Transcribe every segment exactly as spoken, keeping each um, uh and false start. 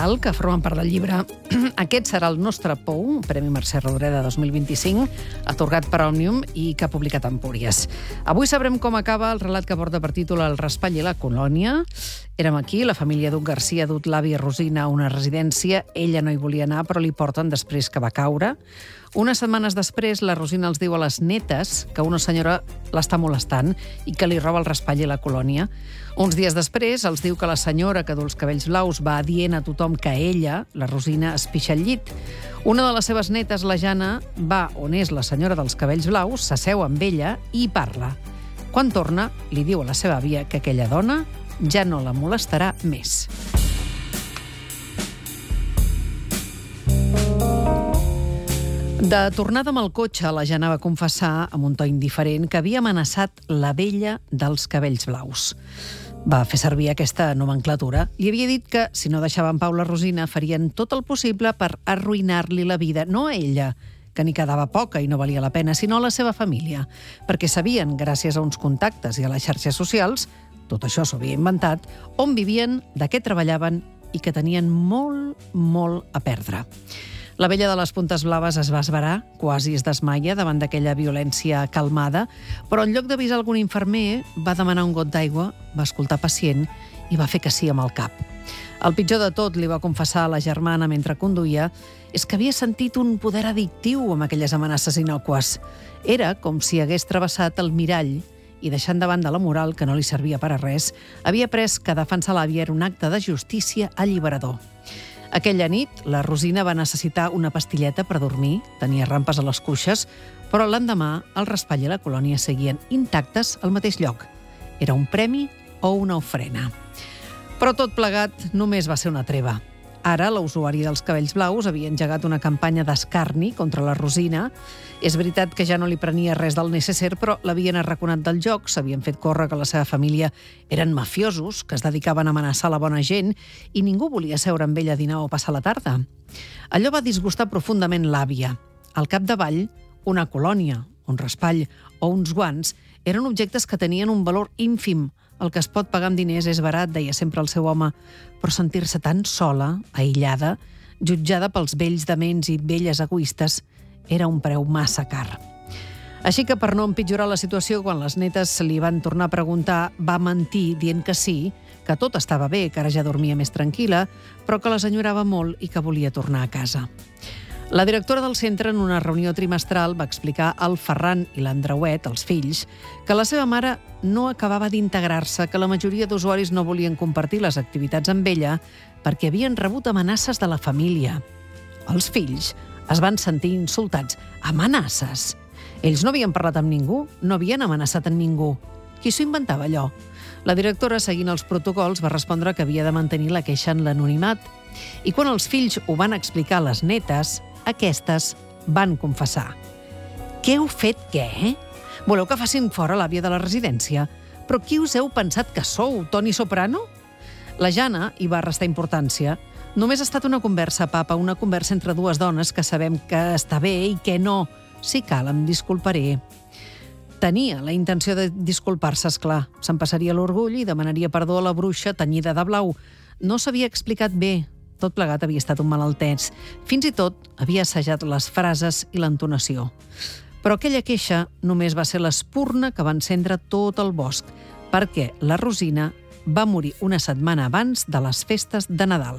Nadal, que formen part del llibre. Aquest serà el nostre Pou, Premi Mercè Rodoreda dos mil vint-i-cinc, atorgat per Òmnium i que ha publicat Empúries. Avui sabrem com acaba el relat que porta per títol El raspall i la colònia. Érem aquí, la família Duc Garcia ha dut l'àvia Rosina a una residència. Ella no hi volia anar, però li porten després que va caure. Unes setmanes després, la Rosina els diu a les netes que una senyora l'està molestant i que li roba el raspall i la colònia. Uns dies després, els diu que la senyora que du els cabells blaus va dient a tothom que ella, la Rosina, es pixa al llit. Una de les seves netes, la Jana, va on és la senyora dels cabells blaus, s'asseu amb ella i parla. Quan torna, li diu a la seva àvia que aquella dona ja no la molestarà més. De tornada amb el cotxe, la Jana va confessar, amb un to indiferent, que havia amenaçat la vella dels cabells blaus. Va fer servir aquesta nomenclatura. Li havia dit que, si no deixava en pau la Rosina, farien tot el possible per arruïnar-li la vida, no a ella, que n'hi quedava poca i no valia la pena, sinó a la seva família, perquè sabien, gràcies a uns contactes i a les xarxes socials, tot això s'ho havia inventat, on vivien, de què treballaven i que tenien molt, molt a perdre. La vella de les puntes blaves es va esverar, quasi es desmaia davant d'aquella violència calmada, però en lloc d'avisar algun infermer, va demanar un got d'aigua, va escoltar pacient i va fer que sí amb el cap. El pitjor de tot, li va confessar a la germana mentre conduïa, és que havia sentit un poder addictiu amb aquelles amenaces innòcues. Era com si hagués travessat el mirall i, deixant davant de la moral, que no li servia per a res, havia pres que defensar l'àvia era un acte de justícia alliberador. Aquella nit, la Rosina va necessitar una pastilleta per dormir, tenia rampes a les cuixes, però l'endemà el raspall i la colònia seguien intactes al mateix lloc. Era un premi o una ofrena. Però tot plegat només va ser una treva. Ara, la usuària dels cabells blaus havia engegat una campanya d'escarni contra la Rosina. És veritat que ja no li prenia res del necesser, però l'havien arraconat del joc, s'havien fet córrer que la seva família eren mafiosos, que es dedicaven a amenaçar la bona gent, i ningú volia seure amb ella a dinar o passar la tarda. Allò va disgustar profundament l'àvia. Al capdavall, una colònia, un raspall o uns guants eren objectes que tenien un valor ínfim. El que es pot pagar amb diners és barat, deia sempre el seu home, però sentir-se tan sola, aïllada, jutjada pels vells dements i velles egoistes, era un preu massa car. Així que, per no empitjorar la situació, quan les netes li van tornar a preguntar, va mentir dient que sí, que tot estava bé, que ara ja dormia més tranquil·la, però que les enyorava molt i que volia tornar a casa. La directora del centre, en una reunió trimestral, va explicar al Ferran i l'Andreuet, els fills, que la seva mare no acabava d'integrar-se, que la majoria d'usuaris no volien compartir les activitats amb ella perquè havien rebut amenaces de la família. Els fills es van sentir insultats. Amenaces! Ells no havien parlat amb ningú, no havien amenaçat amb ningú. Qui s'ho inventava, allò? La directora, seguint els protocols, va respondre que havia de mantenir la queixa en l'anonimat. I quan els fills ho van explicar a les netes, aquestes van confessar. Què heu fet, què? Eh? Voleu que facin fora l'àvia de la residència? Però qui us heu pensat que sou, Toni Soprano? La Jana hi va restar importància. Només ha estat una conversa, papa, una conversa entre dues dones que sabem que està bé i que no. Si cal, em disculparé. Tenia la intenció de disculpar-se, esclar. Se'n passaria l'orgull i demanaria perdó a la bruixa tenyida de blau. No s'havia explicat bé. Tot plegat havia estat un malaltès. Fins i tot havia assajat les frases i l'entonació. Però aquella queixa només va ser l'espurna que va encendre tot el bosc, perquè la Rosina va morir una setmana abans de les festes de Nadal.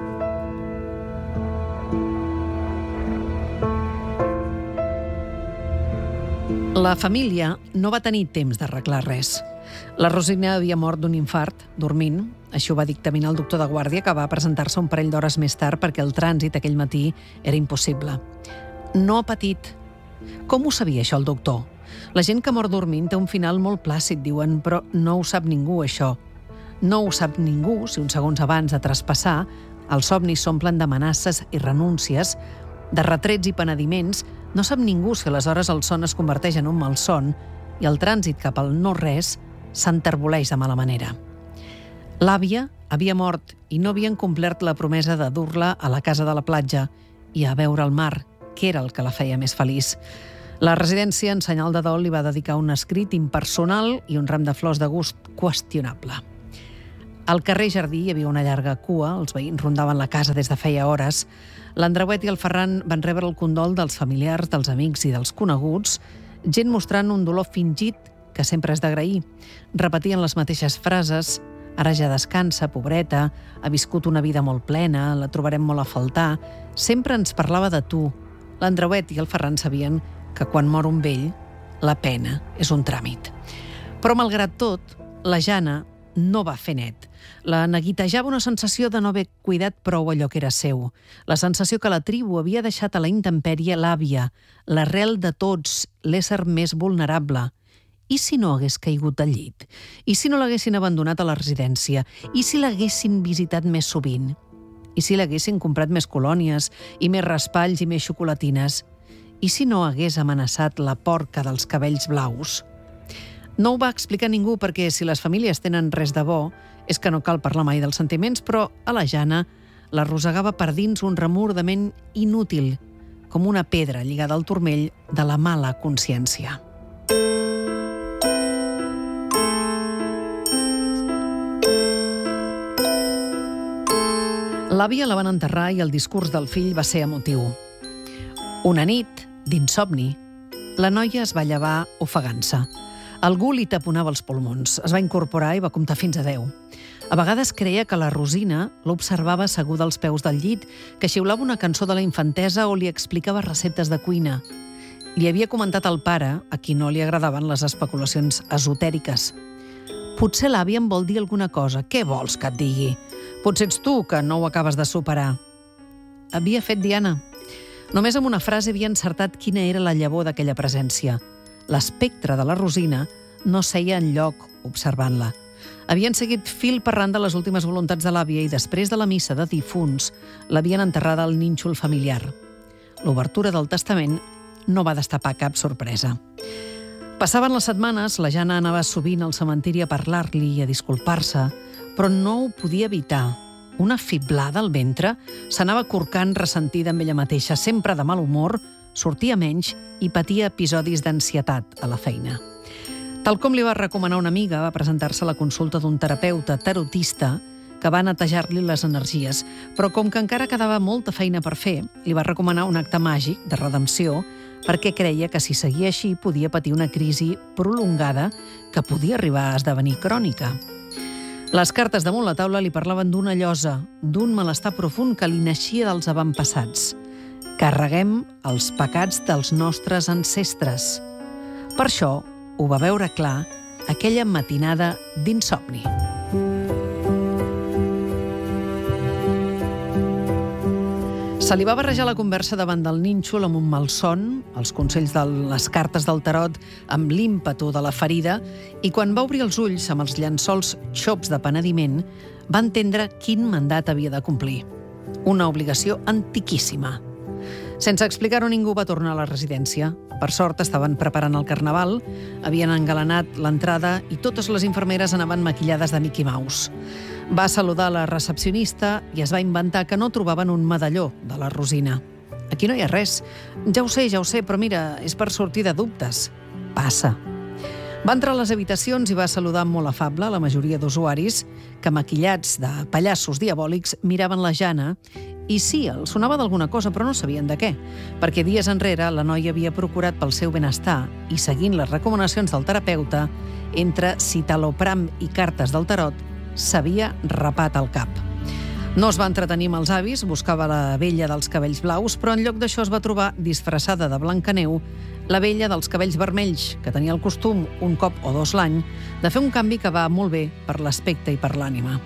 La família no va tenir temps d'arreglar res. La Rosina havia mort d'un infart, dormint. Així ho va dictaminar el doctor de guàrdia, que va presentar-se un parell d'hores més tard perquè el trànsit aquell matí era impossible. No ha patit. Com ho sabia això el doctor? La gent que mor dormint té un final molt plàcid, diuen, però no ho sap ningú, això. No ho sap ningú si uns segons abans de traspassar els somnis s'omplen d'amenaces i renúncies, de retrets i penediments. No sap ningú si aleshores el son es converteix en un malson i el trànsit cap al no-res s'enterboleix de mala manera. L'àvia havia mort i no havien complert la promesa de dur-la a la casa de la platja i a veure el mar, que era el que la feia més feliç. La residència, en senyal de dol, li va dedicar un escrit impersonal i un ram de flors de gust qüestionable. Al carrer Jardí hi havia una llarga cua, els veïns rondaven la casa des de feia hores. L'Andreuet i el Ferran van rebre el condol dels familiars, dels amics i dels coneguts, gent mostrant un dolor fingit que sempre és d'agrair. Repetien les mateixes frases: ara ja descansa, pobreta, ha viscut una vida molt plena, la trobarem molt a faltar. Sempre ens parlava de tu. L'Andreuet i el Ferran sabien que quan mor un vell, la pena és un tràmit. Però, malgrat tot, la Jana no va fer net. La neguitejava una sensació de no haver cuidat prou allò que era seu. La sensació que la tribu havia deixat a la intempèrie l'àvia, l'arrel de tots, l'ésser més vulnerable. I si no hagués caigut al llit? I si no l'haguessin abandonat a la residència? I si l'haguessin visitat més sovint? I si l'haguessin comprat més colònies i més raspalls i més xocolatines? I si no hagués amenaçat la porca dels cabells blaus? No ho va explicar ningú perquè si les famílies tenen res de bo és que no cal parlar mai dels sentiments, però a la Jana l'arrossegava per dins un remordiment inútil, com una pedra lligada al turmell de la mala consciència. L'àvia la van enterrar i el discurs del fill va ser emotiu. Una nit, d'insomni, la noia es va llevar ofegant-se. Algú li taponava els pulmons. Es va incorporar i va comptar fins a deu. A vegades creia que la Rosina l'observava asseguda als peus del llit, que xiulava una cançó de la infantesa o li explicava receptes de cuina. Li havia comentat al pare, a qui no li agradaven les especulacions esotèriques. Potser l'àvia em vol dir alguna cosa. Què vols que et digui? Potser ets tu que no ho acabes de superar. Havia fet Diana. Només amb una frase havia encertat quina era la llavor d'aquella presència. L'espectre de la Rosina no seia enlloc observant-la. Havien seguit fil per randa les últimes voluntats de l'àvia i després de la missa de difunts l'havien enterrada al nínxol familiar. L'obertura del testament no va destapar cap sorpresa. Passaven les setmanes, la Jana anava sovint al cementiri a parlar-li i a disculpar-se, però no ho podia evitar. Una fiblada al ventre s'anava corcant ressentida amb ella mateixa, sempre de mal humor, sortia menys i patia episodis d'ansietat a la feina. Tal com li va recomanar una amiga, va presentar-se a la consulta d'un terapeuta tarotista que va netejar-li les energies, però com que encara quedava molta feina per fer, li va recomanar un acte màgic de redempció perquè creia que si seguia així podia patir una crisi prolongada que podia arribar a esdevenir crònica. Les cartes damunt la taula li parlaven d'una llosa, d'un malestar profund que li naixia dels avantpassats. Carreguem els pecats dels nostres ancestres. Per això ho va veure clar aquella matinada d'insomni. Se li va barrejar la conversa davant del nínxol amb un malson, els consells de les cartes del tarot amb l'ímpetu de la ferida, i quan va obrir els ulls amb els llençols xops de penediment, va entendre quin mandat havia de complir. Una obligació antiquíssima. Sense explicar-ho, ningú va tornar a la residència. Per sort, estaven preparant el carnaval, havien engalanat l'entrada i totes les infermeres anaven maquillades de Mickey Mouse. Va saludar la recepcionista i es va inventar que no trobaven un medalló de la Rosina. Aquí no hi ha res. Ja ho sé, ja ho sé, però mira, és per sortir de dubtes. Passa. Va entrar a les habitacions i va saludar molt afable la majoria d'usuaris que, maquillats de pallassos diabòlics, miraven la Jana i sí, els sonava d'alguna cosa, però no sabien de què, perquè dies enrere la noia havia procurat pel seu benestar i, seguint les recomanacions del terapeuta, entre citalopram i cartes del tarot, s'havia rapat el cap. No es va entretenir amb els avis, buscava la vella dels cabells blaus, però en lloc d'això es va trobar, disfressada de Blancaneu, la vella dels cabells vermells, que tenia el costum, un cop o dos l'any, de fer un canvi que va molt bé per l'aspecte i per l'ànima.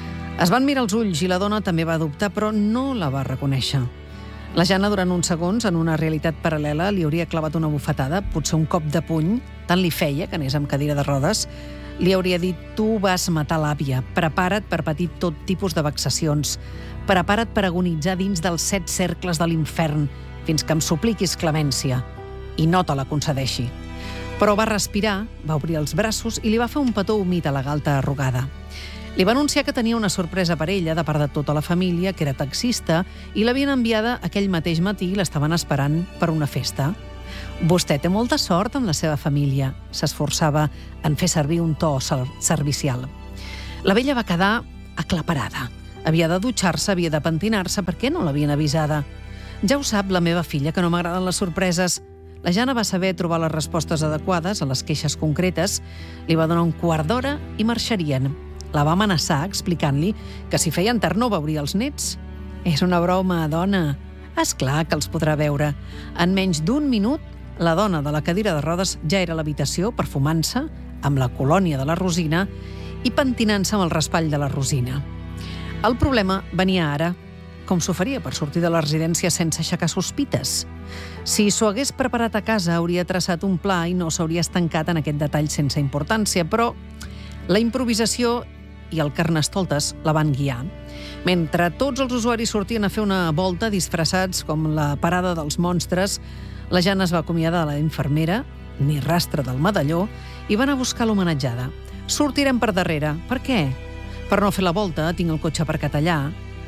Es van mirar els ulls i la dona també va dubtar, però no la va reconèixer. La Jana, durant uns segons, en una realitat paral·lela, li hauria clavat una bufetada, potser un cop de puny, tant li feia que anés amb cadira de rodes. Li hauria dit: tu vas matar l'àvia, prepara't per patir tot tipus de vexacions, prepara't per agonitzar dins dels set cercles de l'infern fins que em supliquis clemència, i no te la concedeixi. Però va respirar, va obrir els braços i li va fer un petó humit a la galta arrugada. Li va anunciar que tenia una sorpresa per ella de part de tota la família, que era taxista, i l'havien enviada aquell mateix matí i l'estaven esperant per una festa. Vostè té molta sort amb la seva família, s'esforçava en fer servir un to servicial. La vella va quedar aclaparada. Havia de dutxar-se, havia de pentinar-se, per què no l'havien avisada? Ja ho sap la meva filla, que no m'agraden les sorpreses. La Jana va saber trobar les respostes adequades a les queixes concretes, li va donar un quart d'hora i marxarien. La va amenaçar explicant-li que si feien tard no veuria els nets. És una broma, dona. És clar que els podrà veure. En menys d'un minut, la dona de la cadira de rodes ja era a l'habitació perfumant-se amb la colònia de la Rosina i pentinant-se amb el raspall de la Rosina. El problema venia ara. Com s'ho faria per sortir de la residència sense aixecar sospites? Si s'ho hagués preparat a casa, hauria traçat un pla i no s'hauria estancat en aquest detall sense importància, però la improvisació i el carnestoltes la van guiar. Mentre tots els usuaris sortien a fer una volta disfressats com la parada dels monstres, la Jana es va acomiadar de la infermera, ni rastre del medalló, i va anar a buscar l'homenatjada. Sortirem per darrere. Per què? Per no fer la volta, tinc el cotxe aparcat allà.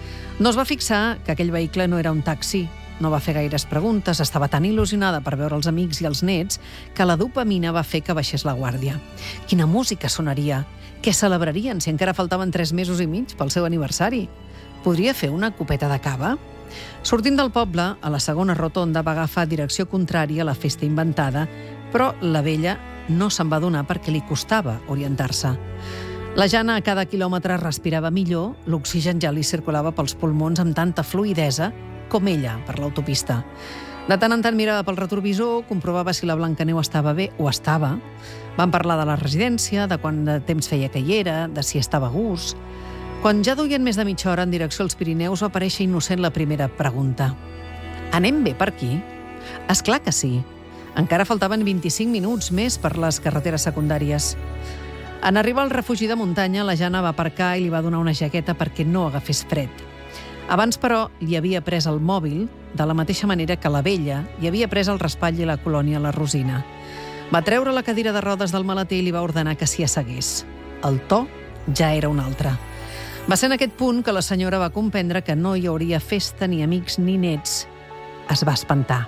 No es va fixar que aquell vehicle no era un taxi. No va fer gaires preguntes, estava tan il·lusionada per veure els amics i els nets que la dopamina va fer que baixés la guàrdia. Quina música sonaria? Què celebrarien si encara faltaven tres mesos i mig pel seu aniversari? Podria fer una copeta de cava? Sortint del poble, a la segona rotonda va agafar direcció contrària a la festa inventada, però la vella no se'n va adonar perquè li costava orientar-se. La Jana a cada quilòmetre respirava millor, l'oxigen ja li circulava pels pulmons amb tanta fluïdesa com ella per l'autopista. De tant en tant mirava pel retrovisor, comprovava si la Blancaneu estava bé o estava. Van parlar de la residència, de quant de temps feia que hi era, de si estava a gust. Quan ja duien més de mitja hora en direcció als Pirineus, va aparèixer innocent la primera pregunta. Anem bé per aquí? És clar que sí. Encara faltaven vint-i-cinc minuts més per les carreteres secundàries. En arribar al refugi de muntanya, la Jana va aparcar i li va donar una jaqueta perquè no agafés fred. Abans, però, li havia pres el mòbil, de la mateixa manera que la vella hi havia pres el raspall i la colònia a la Rosina. Va treure la cadira de rodes del maleter i li va ordenar que s'hi assegués. El to ja era un altre. Va ser en aquest punt que la senyora va comprendre que no hi hauria festa, ni amics, ni nets. Es va espantar.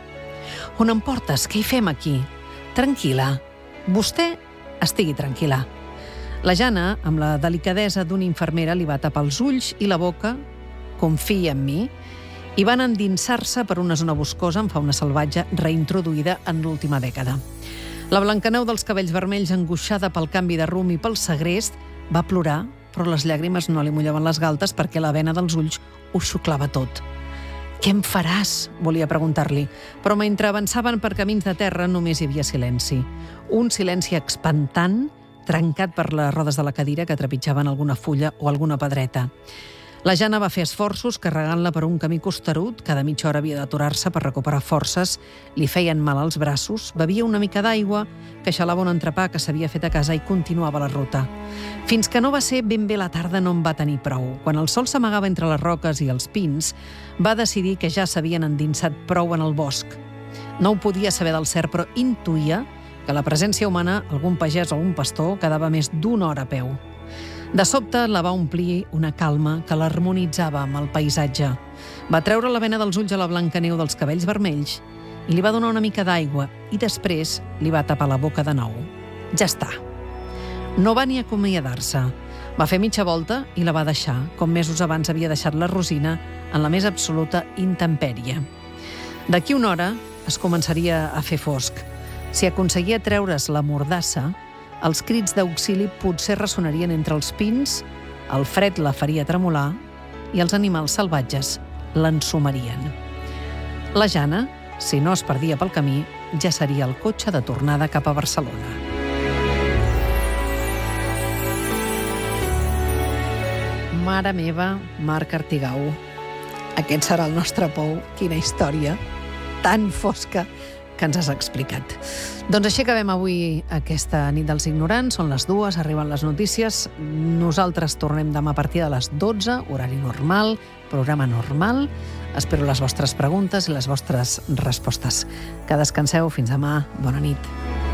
On em portes? Què hi fem aquí? Tranquil·la. Vostè estigui tranquil·la. La Jana, amb la delicadesa d'una infermera, li va tapar els ulls i la boca. Confia en mi, i van endinsar-se per una zona boscosa amb fauna salvatge reintroduïda en l'última dècada. La Blancaneu dels cabells vermells, angoixada pel canvi de rumb i pel segrest, va plorar, però les llàgrimes no li mullaven les galtes perquè la vena dels ulls ho xuclava tot. «Què em faràs?», volia preguntar-li, però mentre avançaven per camins de terra només hi havia silenci. Un silenci espantant, trencat per les rodes de la cadira que trepitjaven alguna fulla o alguna pedreta. La Jana va fer esforços carregant-la per un camí costerut, cada mitja hora havia d'aturar-se per recuperar forces, li feien mal als braços, bevia una mica d'aigua, queixalava un entrepà que s'havia fet a casa i continuava la ruta. Fins que no va ser ben bé la tarda no en va tenir prou. Quan el sol s'amagava entre les roques i els pins, va decidir que ja s'havien endinsat prou en el bosc. No ho podia saber del cert, però intuïa que la presència humana, algun pagès o un pastor, quedava més d'una hora a peu. De sobte la va omplir una calma que l'harmonitzava amb el paisatge. Va treure la vena dels ulls a la Blancaneu dels cabells vermells i li va donar una mica d'aigua i després li va tapar la boca de nou. Ja està. No va ni acomiadar-se. Va fer mitja volta i la va deixar, com mesos abans havia deixat la Rosina, en la més absoluta intempèrie. D'aquí una hora es començaria a fer fosc. Si aconseguia treure's la mordassa, els crits d'auxili potser ressonarien entre els pins, el fred la faria tremolar i els animals salvatges l'ensumarien. La Jana, si no es perdia pel camí, ja seria el cotxe de tornada cap a Barcelona. Mare meva, Marc Artigau, aquest serà el nostre pou. Quina història tan fosca que ens has explicat. Doncs així acabem avui aquesta nit dels ignorants. Són les dues, arriben les notícies. Nosaltres tornem demà a partir de les dotze, horari normal, programa normal. Espero les vostres preguntes i les vostres respostes. Que descanseu. Fins demà. Bona nit.